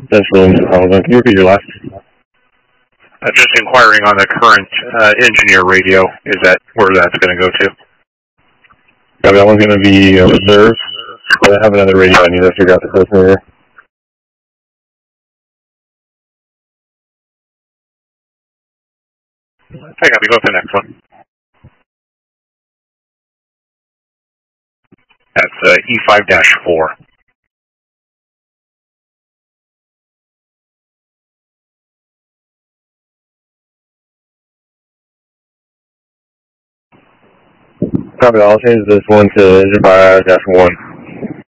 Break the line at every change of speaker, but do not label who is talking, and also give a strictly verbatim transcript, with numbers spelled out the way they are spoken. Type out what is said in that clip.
Central, can you repeat your last?
Uh, just inquiring on the current uh, engineer radio. Is that where that's going to go to?
Yeah, that one's going to be uh, reserved. But I have another radio I need to figure out the person here.
I got to go to the next one. That's uh, E five dash four.
Copy, I'll change this one to engine five dash one.